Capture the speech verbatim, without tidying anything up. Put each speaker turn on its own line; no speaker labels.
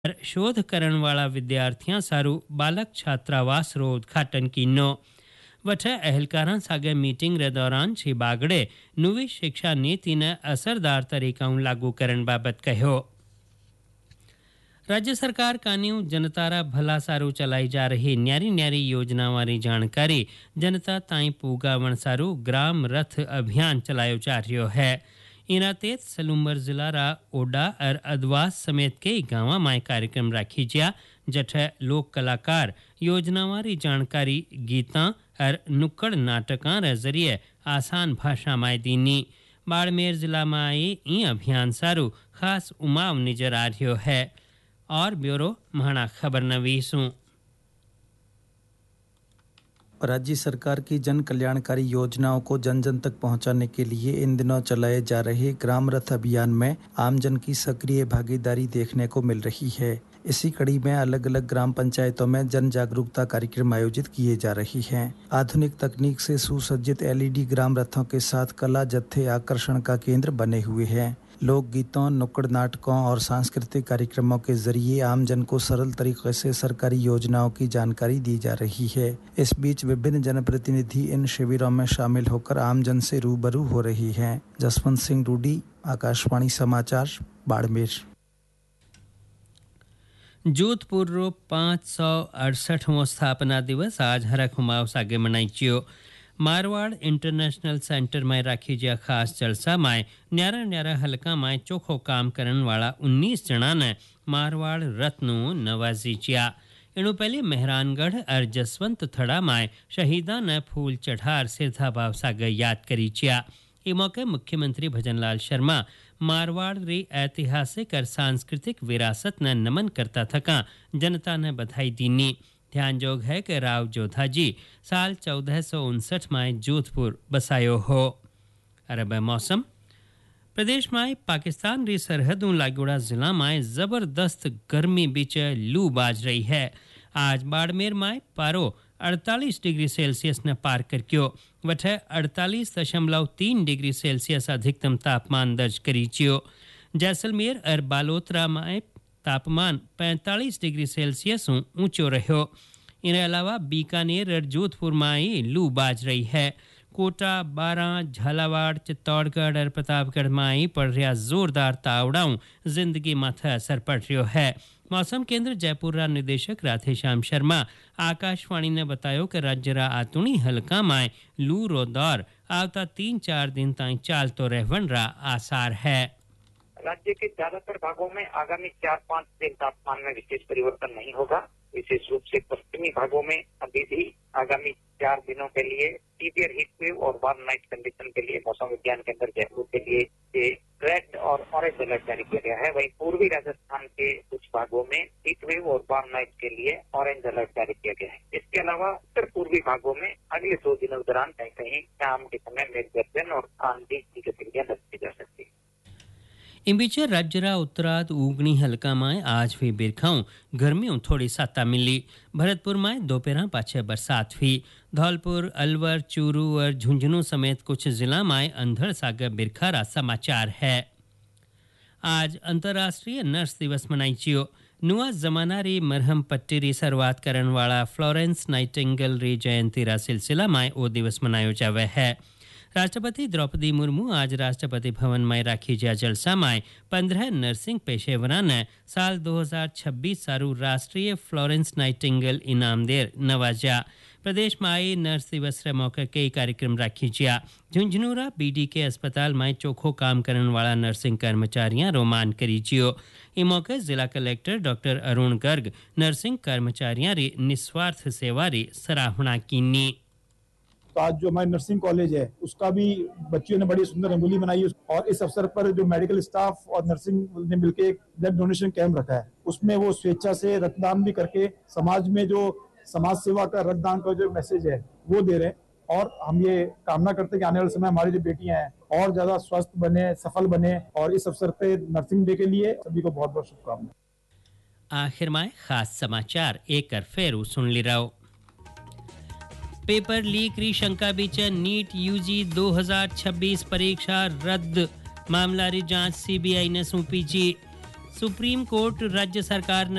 शोध करण वाला विद्यार्थियों सारू बालक छात्रावास रो उद्घाटन कीनो। वठ अहलकारां सागे मीटिंग रे दौरान श्री बागड़े नवी शिक्षा नीति ने असरदार तरीकाओं लागू करण बाबत कहो। राज्य सरकार कान्यू जनतारा भला सारू चलाई जा रही न्यारी न्यारी योजना वाली जानकारी जनता ताई पूगावण सारू ग्राम रथ अभियान चलायो जा रह्यो है। इना तेज सलूम्बर जिला रा ओडा और अदवास समेत कई गांव में कार्यक्रम राखी जा जठ लोक कलाकार योजनावारी जानकारी गीता और नुक्कड़ नाटका रे जरिए आसान भाषा में दीनी। बाड़मेर जिला में आई ई अभियान सारू खास उमाव नजर आ रह्यो है। और ब्यूरो महाना खबर नवीसू।
राज्य सरकार की जन कल्याणकारी योजनाओं को जन जन तक पहुंचाने के लिए इन दिनों चलाए जा रहे ग्राम रथ अभियान में आमजन की सक्रिय भागीदारी देखने को मिल रही है। इसी कड़ी में अलग अलग ग्राम पंचायतों में जन जागरूकता कार्यक्रम आयोजित किए जा रही हैं। आधुनिक तकनीक से सुसज्जित एलईडी ग्राम रथों के साथ कला जत्थे आकर्षण का केंद्र बने हुए हैं। लोक गीतों, नुक्कड़ नाटकों और सांस्कृतिक कार्यक्रमों के जरिए आमजन को सरल तरीके से सरकारी योजनाओं की जानकारी दी जा रही है। इस बीच विभिन्न जनप्रतिनिधि इन शिविरों में शामिल होकर आमजन से रूबरू हो रही हैं। जसवंत सिंह रूडी, आकाशवाणी समाचार, बाड़मेर।
जोधपुर रो पाँच सौ अड़सठवो स्थापना दिवस आज हरखुमाव सागे मनाइयो। मारवाड़ इंटरनेशनल सेंटर में राखी जा खास जलसा में न्यारा न्यारा हल्का में चोखो काम करने वाला उन्नीस जना ने मारवाड़ रत्नों नवाजी चिया। इनु पहले मेहरानगढ़ और जसवंत थड़ा में शहीदा ने फूल चढ़ार सिरधा भाव सागे याद करी चिया। इस मौके मुख्यमंत्री भजनलाल शर्मा मारवाड़ री ऐतिहासिक और सांस्कृतिक विरासत ने नमन करता थका जनता ने बधाई दीनी। ध्यान जोग है कि राव जोधा जी साल चौदह सौ उनसठ में जोधपुर बसायो हो। अरब मौसम प्रदेश में पाकिस्तान री सरहदों लागोड़ा जिला में जबरदस्त गर्मी बीच लू बाज रही है। आज बाड़मेर में पारो अड़तालीस डिग्री सेल्सियस ने पार कर क्यों वठ अड़तालीस दशमलव तीन डिग्री सेल्सियस अधिकतम तापमान दर्ज करी चियो। जैसलमेर और बालोतरा में तापमान पैंतालीस डिग्री सेल्सियस ऊंचो रहो। इन अलावा बीकानेर और जोधपुर में लू बाज रही है। कोटा, बारां, झालावाड़, चित्तौड़गढ़ और प्रतापगढ़ में पड़ रहा जोरदार तावड़ाओं जिंदगी माथा असर पड़ रहा है। मौसम केंद्र जयपुर रा निदेशक राधेश्याम शर्मा आकाशवाणी ने बताया कि राज्य रा आतुणी हल्का में लू रो दौर आवता तीन चार दिन ताई चालतो रहवन रा आसार है।
राज्य के ज्यादातर भागों में आगामी चार पाँच दिन तापमान में विशेष परिवर्तन नहीं होगा। विशेष रूप से पश्चिमी भागों में अभी भी आगामी चार दिनों के लिए सीवियर हीट वेव और वार्म नाइट कंडीशन के लिए मौसम विज्ञान केंद्र जयपुर के लिए ये रेड और ऑरेंज अलर्ट जारी किया गया है। वहीं पूर्वी राजस्थान के कुछ भागों में हीट वेव और वार्म नाइट के लिए ऑरेंज अलर्ट जारी किया गया है। इसके अलावा उत्तर पूर्वी भागों में अगले दो दिनों के दौरान कहीं कहीं शाम के समय मेघ गर्जन और आंधी की गतिविधियां दर्ज की जा सकती है।
इन बीच राज्य उत्तराद उगनी हल्का में आज भी बिरखाऊं गर्मियों थोड़ी साता मिली। भरतपुर में दोपहर पाछे बरसात हुई। धौलपुर, अलवर, चूरू और झुंझुनू समेत कुछ जिला में अंधड़ सागर बिरखारा समाचार है। आज अंतर्राष्ट्रीय नर्स दिवस मनाइयो। नुआ जमाना री मरहम पट्टी री शुरुआत करने वाला फ्लोरेंस नाइटिंगेल री जयंती रा सिलसिला में वो दिवस मनायो जावे है। राष्ट्रपति द्रौपदी मुर्मू आज राष्ट्रपति भवन में राखी जा जलसा में पंद्रह नर्सिंग पेशेवरान ने साल दो हज़ार छब्बीस सारू राष्ट्रीय फ्लोरेंस नाइटिंगेल इनाम देर नवाजा। प्रदेश में आई नर्स दिवस रे मौके कई कार्यक्रम राखी जा। झुंझुनूरा बीडी के अस्पताल में चोखो काम करने वाला नर्सिंग कर्मचारियां रोमान करी जियो। इस मौके जिला collector doctor Arun Garg nursing कर्मचारियां री निस्वार्थ सेवा री सराहना कीनी।
तो आज जो हमारे नर्सिंग कॉलेज है उसका भी बच्चियों ने बड़ी सुंदर रंगोली बनाई और इस अवसर पर जो मेडिकल स्टाफ और नर्सिंग ने मिलकर एक ब्लड डोनेशन कैंप रखा है। उसमें वो स्वेच्छा से रक्तदान भी करके समाज में जो समाज सेवा का रक्तदान का जो मैसेज है वो दे रहे हैं। और हम ये कामना करते हैं कि आने वाले समय हमारी जो बेटियां हैं और ज्यादा स्वस्थ बने, सफल बने। और इस अवसर पे नर्सिंग डे के लिए सभी को बहुत बहुत शुभकामनाएं।
आखिर में खास समाचार एक फेरू सुन ली रहो। पेपर लीक री शंका बीच नीट यूजी दो हज़ार छब्बीस परीक्षा रद्द मामला री जांच सीबीआई ने सौंपी जी। सुप्रीम कोर्ट राज्य सरकार ने